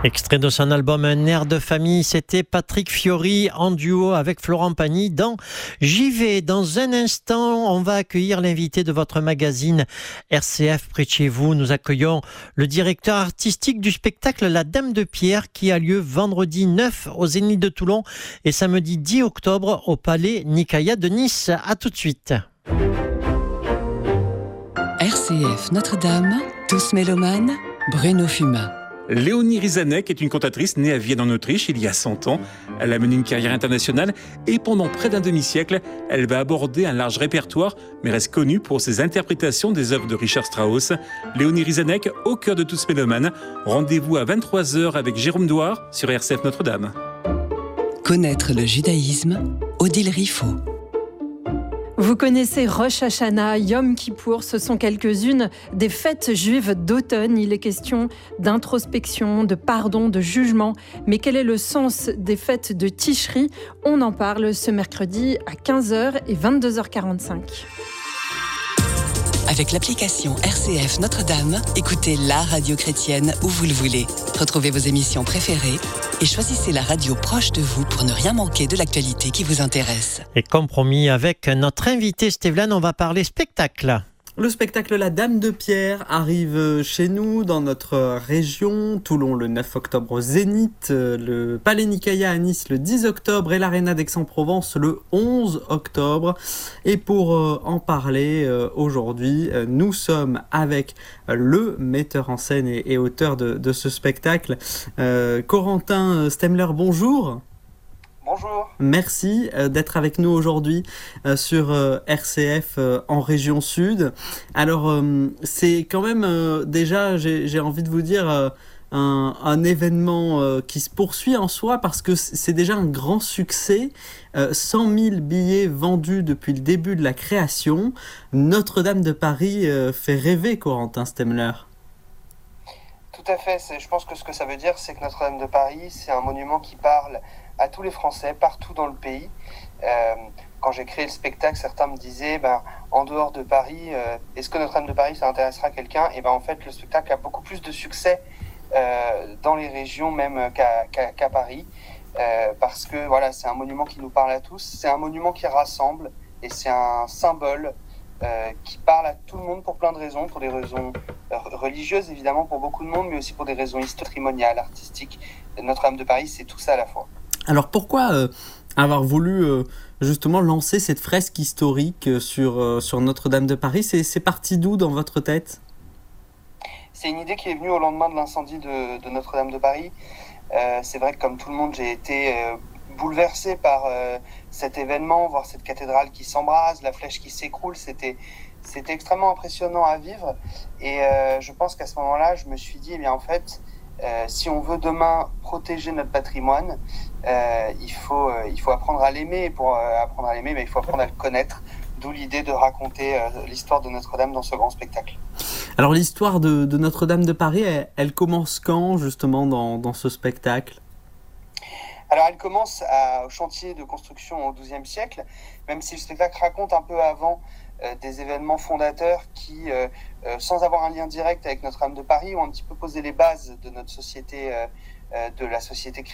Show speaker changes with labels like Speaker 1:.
Speaker 1: Extrait de son album Un air de famille, c'était Patrick Fiori en duo avec Florent Pagny dans J'y vais. Dans un instant, on va accueillir l'invité de votre magazine RCF près de chez vous. Nous accueillons le directeur artistique du spectacle La Dame de Pierre qui a lieu vendredi 9 au Zénith de Toulon et samedi 10 octobre au Palais Nicaïa de Nice. À tout de suite.
Speaker 2: RCF Notre-Dame, tous mélomanes, Bruno Fumain.
Speaker 3: Léonie Rizanek est une cantatrice née à Vienne en Autriche il y a 100 ans. Elle a mené une carrière internationale et pendant près d'un demi-siècle, elle va aborder un large répertoire, mais reste connue pour ses interprétations des œuvres de Richard Strauss. Léonie Rizanek, au cœur de tous mélomanes. Rendez-vous à 23h avec Jérôme Douard sur RCF Notre-Dame.
Speaker 2: Connaître le judaïsme, Odile Riffaut.
Speaker 4: Vous connaissez Rosh Hashanah, Yom Kippour, ce sont quelques-unes des fêtes juives d'automne. Il est question d'introspection, de pardon, de jugement. Mais quel est le sens des fêtes de Tishri ? On en parle ce mercredi à 15h et 22h45.
Speaker 2: Avec l'application RCF Notre-Dame, écoutez la radio chrétienne où vous le voulez. Retrouvez vos émissions préférées et choisissez la radio proche de vous pour ne rien manquer de l'actualité qui vous intéresse.
Speaker 1: Et comme promis, avec notre invité Stéphane, on va parler spectacle.
Speaker 5: Le spectacle La Dame de Pierre arrive chez nous, dans notre région. Toulon le 9 octobre au Zénith, le Palais Nicaïa à Nice le 10 octobre et l'Arena d'Aix-en-Provence le 11 octobre. Et pour en parler aujourd'hui, nous sommes avec le metteur en scène et auteur de ce spectacle, Corentin Stemler. Bonjour.
Speaker 6: Bonjour.
Speaker 5: Merci d'être avec nous aujourd'hui sur RCF en région Sud. Alors, c'est quand même déjà, j'ai envie de vous dire, un événement qui se poursuit en soi parce que c'est déjà un grand succès. 100 000 billets vendus depuis le début de la création. Notre-Dame de Paris fait rêver, Corentin Stemler.
Speaker 6: Tout à fait. Je pense que ce que ça veut dire, c'est que Notre-Dame de Paris, c'est un monument qui parle à tous les Français, partout dans le pays. Quand j'ai créé le spectacle, certains me disaient, en dehors de Paris, est-ce que Notre-Dame de Paris, ça intéressera quelqu'un ? Et en fait, le spectacle a beaucoup plus de succès dans les régions même qu'à Paris, parce que voilà, c'est un monument qui nous parle à tous. C'est un monument qui rassemble et c'est un symbole qui parle à tout le monde pour plein de raisons, pour des raisons religieuses évidemment pour beaucoup de monde, mais aussi pour des raisons patrimoniales, artistiques. Notre-Dame de Paris, c'est tout ça à la fois.
Speaker 5: Alors pourquoi avoir voulu justement lancer cette fresque historique sur Notre-Dame de Paris ? C'est parti d'où dans votre tête ?
Speaker 6: C'est une idée qui est venue au lendemain de l'incendie de Notre-Dame de Paris. C'est vrai que comme tout le monde, j'ai été bouleversé par cet événement, voir cette cathédrale qui s'embrase, la flèche qui s'écroule, c'était extrêmement impressionnant à vivre. Et je pense qu'à ce moment-là, je me suis dit, en fait, si on veut demain protéger notre patrimoine, il faut apprendre à l'aimer. Et pour apprendre à l'aimer, il faut apprendre à le connaître. D'où l'idée de raconter l'histoire de Notre-Dame dans ce grand spectacle.
Speaker 5: Alors l'histoire de Notre-Dame de Paris, elle commence quand justement dans ce spectacle ?
Speaker 6: Alors elle commence au chantier de construction au XIIe siècle, même si le spectacle raconte un peu avant des événements fondateurs qui, sans avoir un lien direct avec Notre-Dame de Paris, ont un petit peu posé les bases de notre société, de la société chrétienne.